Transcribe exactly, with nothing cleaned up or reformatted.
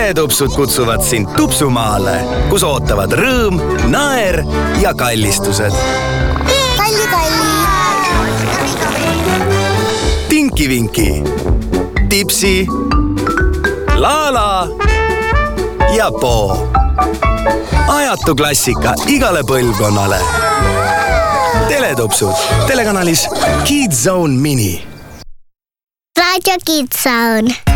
Teletupsud kutsuvad sind tupsumaale, kus ootavad rõõm, naer ja kallistused. Kalli, kalli! Tinki-Vinki, Tipsi, Lala ja Po. Ajatu klassika igale põlvkonnale. Teletupsud telekanalis Kids Zone Mini. Raadio Kids Zone.